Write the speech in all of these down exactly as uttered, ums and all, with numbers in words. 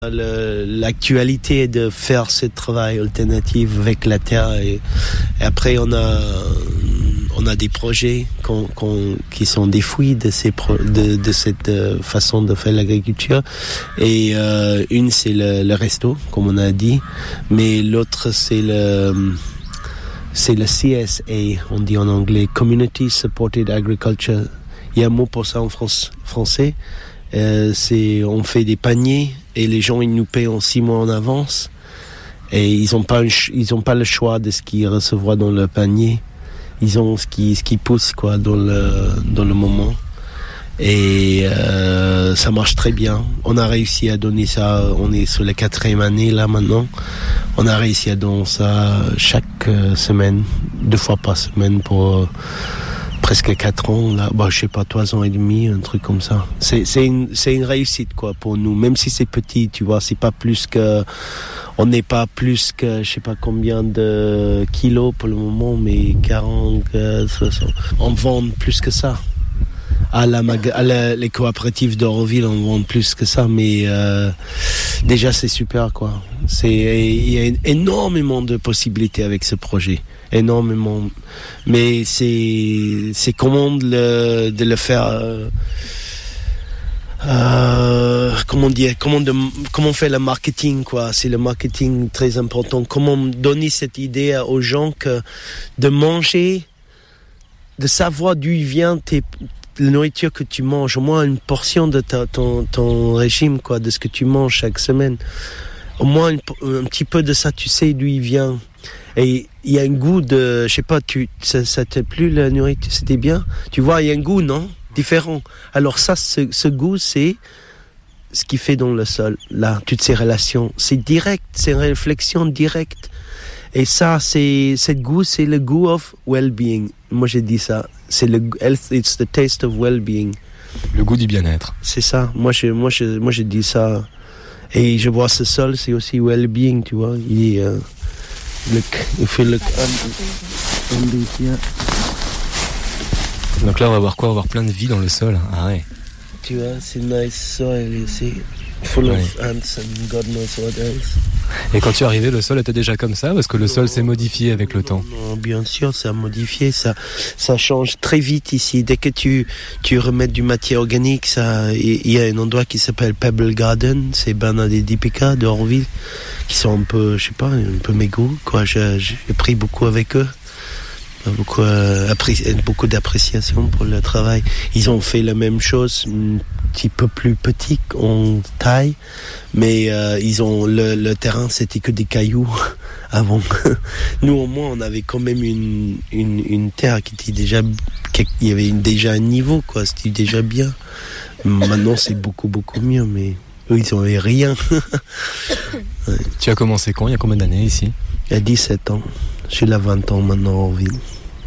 Le, l'actualité est de faire ce travail alternatif avec la terre et, et après on a on a des projets qu'on, qu'on, qui sont des fruits de ces pro, de, de cette façon de faire l'agriculture et euh, une c'est le, le resto comme on a dit, mais l'autre c'est le c'est le C S A, on dit en anglais Community Supported Agriculture. Il y a un mot pour ça en France, français. Euh, c'est on fait des paniers et les gens ils nous paient en six mois en avance et ils ont pas ils ont pas le choix de ce qu'ils recevront dans le panier, ils ont ce qui ce qui pousse quoi dans le dans le moment et euh, ça marche très bien. On a réussi à donner ça, on est sur la quatrième année là maintenant, on a réussi à donner ça chaque semaine, deux fois par semaine pour presque quatre ans, là, bah, je sais pas, trois ans et demi, un truc comme ça. C'est, c'est une, c'est une réussite, quoi, pour nous. Même si c'est petit, tu vois, c'est pas plus que, on n'est pas plus que, je sais pas combien de kilos pour le moment, mais quarante, soixante. On vend plus que ça. À la, maga- à la les coopératives d'Auroville, on vend plus que ça, mais euh, déjà c'est super, quoi. C'est, il y a énormément de possibilités avec ce projet. Énormément, mais c'est c'est comment de le, de le faire euh, euh, comment dire comment de comment faire le marketing quoi, c'est le marketing très important, comment donner cette idée aux gens que de manger, de savoir d'où vient tes la nourriture que tu manges, au moins une portion de ta, ton ton régime quoi, de ce que tu manges chaque semaine, au moins une, un petit peu de ça, tu sais d'où il vient. Et il y a un goût de, je sais pas, tu, ça, ça t'a plu la nourriture, c'était bien. Tu vois, il y a un goût, non, différent. Alors ça, ce, ce goût, c'est ce qui fait dans le sol, là, toutes ces relations. C'est direct, c'est une réflexion directe. Et ça, c'est, cette goût, c'est le goût of well-being. Moi, j'ai dit ça. C'est le health, it's the taste of well-being. Le goût du bien-être. C'est ça. Moi, je, moi, je, moi, j'ai dit ça. Et je vois ce sol, c'est aussi well-being, tu vois. Il est, euh, Look, il fait le. Donc là, on va voir quoi? On va voir plein de vie dans le sol. Ah ouais. Tu vois, c'est nice soil ici. Full ouais. of ants and God knows what else. Et quand tu es arrivé, le sol était déjà comme ça? Parce que le non, sol s'est modifié avec non, le temps. Non, bien sûr, ça a modifié. Ça, ça change très vite ici. Dès que tu, tu remets du matière organique, ça, il y a un endroit qui s'appelle Pebble Garden. C'est Bernard et Dipika d'Auroville, qui sont un peu, je sais pas, un peu mes goûts, quoi. J'ai, j'ai pris beaucoup avec eux. Beaucoup, euh, appré- beaucoup d'appréciation pour le travail. Ils ont fait la même chose, un petit peu plus petit en taille, mais euh, ils ont le, le terrain, c'était que des cailloux avant. Nous au moins, on avait quand même une une, une terre qui était déjà, il y avait une, déjà un niveau, quoi. C'était déjà bien. Maintenant, c'est beaucoup beaucoup mieux, mais eux, ils n'avaient rien. Ouais. Tu as commencé quand? Il y a combien d'années ici? Il y a dix-sept ans. J'ai là vingt ans maintenant en ville.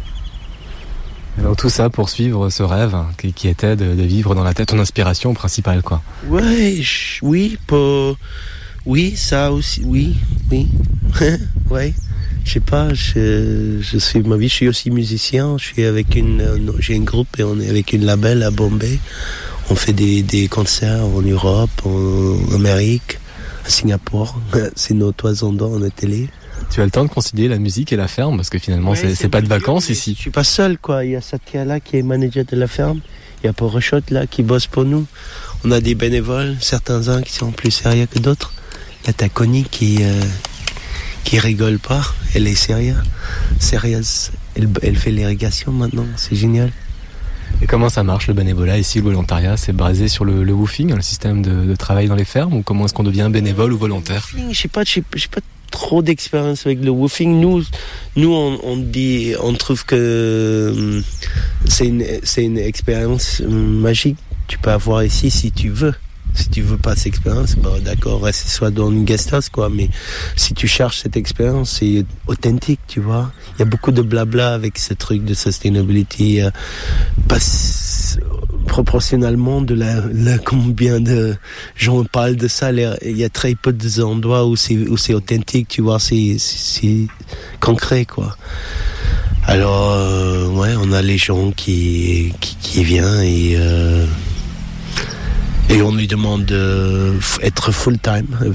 Alors tout ça pour suivre ce rêve qui, qui était de, de vivre dans la tête, ton inspiration principale, quoi. Ouais, je, oui, pour, oui, ça aussi, oui, oui, ouais. Je sais pas, je, je suis ma vie, je suis aussi musicien. Je suis avec une, j'ai un groupe et on est avec une label à Bombay. On fait des, des concerts en Europe, en Amérique, à Singapour. C'est nos trois endroits en télé. Tu as le temps de concilier la musique et la ferme, parce que finalement, ouais, c'est, c'est, c'est pas de vacances ici. Je suis pas seul, quoi. Il y a Satya là qui est manager de la ferme. Il y a Porochot là qui bosse pour nous. On a des bénévoles, certains-uns qui sont plus sérieux que d'autres. Il y a Takoni qui euh, qui rigole pas. Elle est sérieuse, sérieuse. Elle, elle fait l'irrigation maintenant. C'est génial. Et comment ça marche le bénévolat ici, le volontariat? C'est basé sur le, le woofing, le système de, de travail dans les fermes, ou comment est-ce qu'on devient bénévole ou volontaire? Je sais pas, je sais, je sais pas trop d'expérience avec le woofing. Nous, nous on, on dit, on trouve que c'est une, c'est une expérience magique. Tu peux avoir ici si tu veux. Si tu veux pas cette expérience, bah d'accord, reste soit dans une guest house, quoi. Mais si tu cherches cette expérience, c'est authentique, tu vois. Il y a beaucoup de blabla avec ce truc de sustainability. Euh, pas proportionnellement de la, la combien de gens parlent de ça. Il y a très peu d'endroits où c'est où c'est authentique, tu vois. C'est c'est, c'est concret, quoi. Alors euh, ouais, on a les gens qui qui qui viennent et euh, Et on lui demande d'être full-time